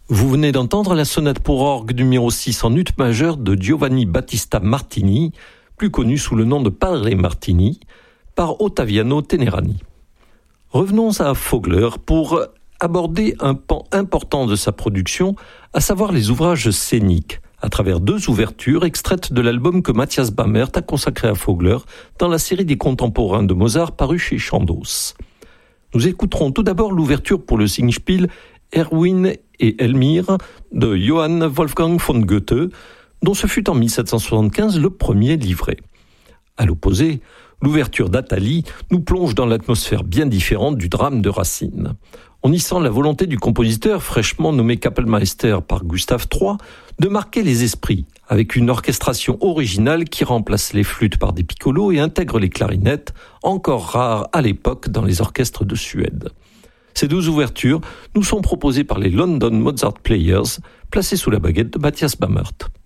Vous venez d'entendre la sonate pour orgue numéro 6 en ut majeur de Giovanni Battista Martini, plus connu sous le nom de Padre Martini, par Ottaviano Tenerani. Revenons à Vogler pour aborder un pan important de sa production, à savoir les ouvrages scéniques, à travers 2 ouvertures extraites de l'album que Matthias Bamert a consacré à Vogler dans la série des contemporains de Mozart parue chez Chandos. Nous écouterons tout d'abord l'ouverture pour le Singspiel Erwin et Elmire de Johann Wolfgang von Goethe, dont ce fut en 1775 le premier livret. À l'opposé, l'ouverture d'Athalie nous plonge dans l'atmosphère bien différente du drame de Racine. On y sent la volonté du compositeur, fraîchement nommé Kapellmeister par Gustave III, de marquer les esprits, avec une orchestration originale qui remplace les flûtes par des piccolos et intègre les clarinettes, encore rares à l'époque dans les orchestres de Suède. Ces 2 ouvertures nous sont proposées par les London Mozart Players, placés sous la baguette de Matthias Bamert.